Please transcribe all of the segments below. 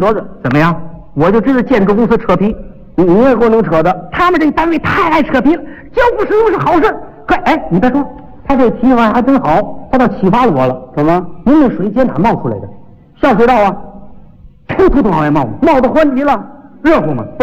多着，怎么样？我就知道建筑公司扯皮，你也够能扯的。他们这个单位太爱扯皮了，交付使用是好事。可哎，你别说，他这提法还真好，他倒启发了我了。什么？您那水接哪冒出来的？下水道啊，突突往外冒，冒得欢极了，热乎吗？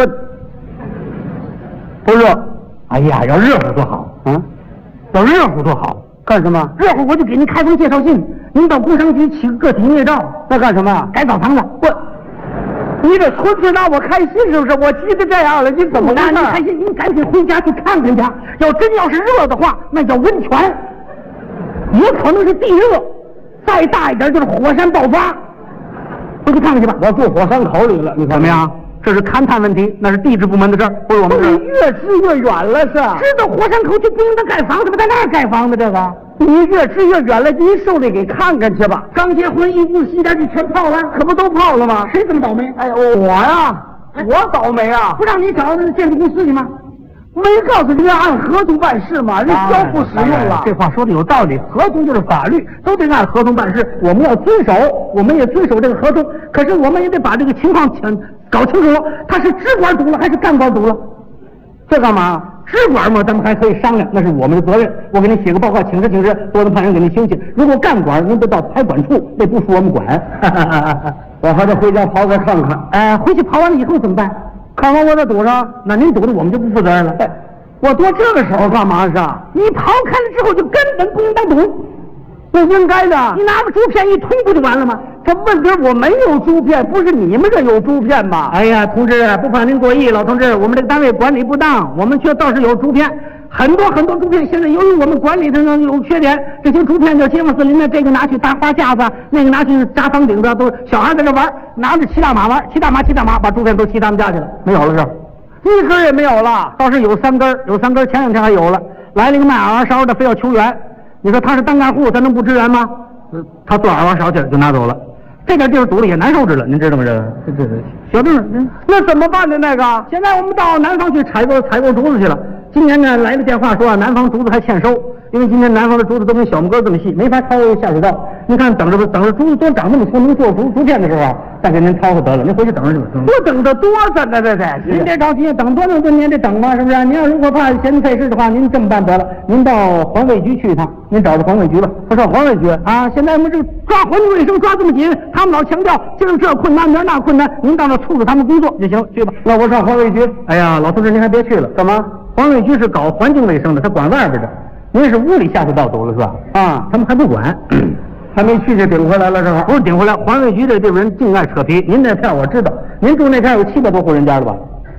不热。哎呀，要热乎多好啊！要热乎多好。干什么？热乎我就给您开封介绍信，您到工商局起个个体营业照。那干什么？改澡堂子。你这纯粹拿我开心是不是？我急得这样了，你怎么拿你开心？您赶紧回家去看看去。要是热的话，那叫温泉，也可能是地热，再大一点就是火山爆发。回去看看去吧。我住火山口里了，你看怎么样？这是勘探问题，那是地质部门的事儿，不是我们的事儿。越支越远了是？知道火山口就不用他盖房子吧？在那儿盖房子这个。你越支越远了，您受理给看看去吧。刚结婚一屋新家具全泡了，可不都泡了吗？谁这么倒霉？哎呦，我呀，我倒霉啊！不让你找那建筑公司去吗？没告诉你要按合同办事吗？人交付使用了。这话说的有道理，合同就是法律，都得按合同办事。我们要遵守，我们也遵守这个合同。可是我们也得把这个情况搞清楚，他是支管堵了还是干管堵了？这干嘛？支管嘛，咱们还可以商量，那是我们的责任。我给您写个报告，请示，多能派人给您休息。如果干管，您得到财管处，那不属我们管。我还得回家刨开看看。回去刨完了以后怎么办？看完我再堵上，那您堵的我们就不负责任了。我多这个时候干嘛是？你刨开了之后就根本不应当堵，不应该的。你拿个竹片一捅不就完了吗？这问题我没有竹片，不是你们这有竹片吗？哎呀，同志，不怕您过意，老同志，我们这个单位管理不当，我们却倒是有竹片，很多竹片。现在由于我们管理上有缺点，这些竹片就街坊四邻的，这个拿去搭花架子，那个拿去扎房顶子，都小孩在这玩，拿着骑大马玩，骑大马，把竹片都骑他们家去了，没有了是？一根也没有了，倒是有三根，前两天还有了。来了一个卖耳勺的，非要求援，你说他是单干户，他能不支援吗？他做耳勺去了，就拿走了。这点地方堵了也难受着了，您知道吗？这小郑，那怎么办呢？那个，现在我们到南方去采购竹子去了。今年呢来的电话说南方竹子还欠收，因为今年南方的竹子都跟小木棍这么细，没法掏下水道。您看等着竹子多长那么粗，能做竹片的时候，再给您掏就得了。您回去等着去吧。我等着多着呢，这您别着急，等多长您得等吧，是不是？您要如果怕嫌费事的话，您这么办得了，您到环卫局去一趟，您找个环卫局吧。他说环卫局啊，现在我们这抓环境卫生抓这么紧，他们老强调今儿这困难明儿那困难，您到那促使他们工作就行，去吧。那我上环卫局。哎呀，老同志您还别去了，干嘛？环卫局是搞环境卫生的，他管外边的。您是屋里下水道堵了是吧？啊，他们还不管。还没去就顶回来了是吧？不是顶回来，环卫局这地方人净爱扯皮。您那片我知道，您住那片有700多户人家了吧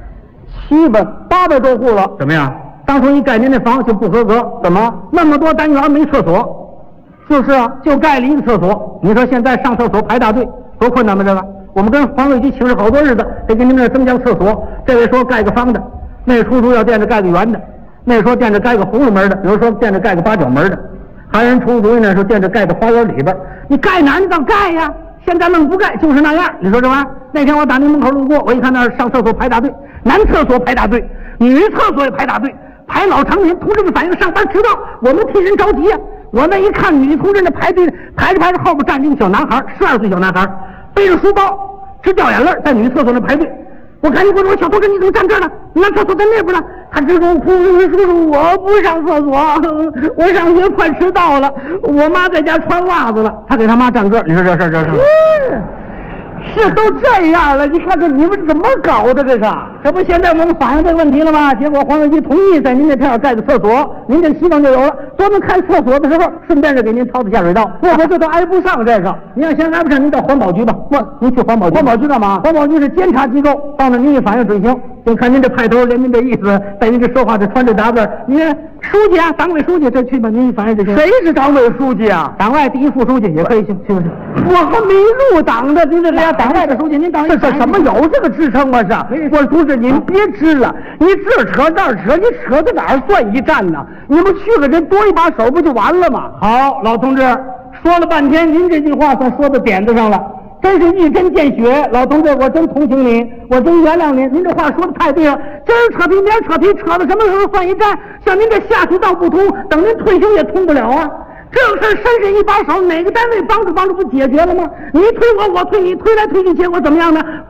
？800多户了。怎么样？当初一盖您那房就不合格，怎么？那么多单元没厕所？就是啊，就盖了一个厕所。你说现在上厕所排大队，多困难吗？这个，我们跟环卫局请示好多日子，得给您那增加厕所。这位说盖个方的，那位出租要惦着盖个圆的，那位说惦着盖个红楼门的，有人说惦着盖个八角门的。还有人出主意呢，说惦着盖在花园里边，你盖哪儿你倒盖呀！现在愣不盖，就是那样。你说这玩意儿？那天我打您门口路过，我一看那儿上厕所排大队，男厕所排大队，女厕所也排大队，排老长年。同志们反映上班迟到，我们替人着急呀。我那一看女同志那排队排着，后边站着一个小男孩，12岁小男孩，背着书包，直掉眼泪，在女厕所那排队。我赶紧过去，我小同志你怎么站这儿呢？男厕所在那边呢。他直说哭，叔我不上厕所，我上学快迟到了，我妈在家穿袜子了。他给他妈站这儿，你说这事是都这样了，你看看你们怎么搞的？这不现在我们反映这个问题了吗？结果环卫局同意在您这片盖个厕所，您这希望就有了。多能开厕所的时候，顺便就给您掏的下水道。我这都挨不上这个。您要嫌挨不上，您到环保局吧。您去环保局。环保局干嘛？环保局是监察机构，到那您一反映准行。就看您这派头，连您这意思，带您这说话，这穿这打扮，您书记啊，党委书记，这去吧，您一反映就行。谁是党委书记啊？党外第1副书记也可以去不是？我还没入党的，您这俩党外的书记，您党这什么有这个支撑吗？我同志您别支了，你这扯那扯，你扯到哪儿算一站呢？你们去个人多一把手不就完了吗？好，老同志说了半天，您这句话算说到点子上了。真是一针见血，老同志，我真同情您，我真原谅您。您这话说的太对了，今儿扯皮，明儿扯皮，扯到什么时候算一站？像您这下水道不通，等您退休也通不了啊！这个事伸伸一把手，哪个单位帮助不解决了吗？你推我，我推你，推来推去，结果怎么样呢？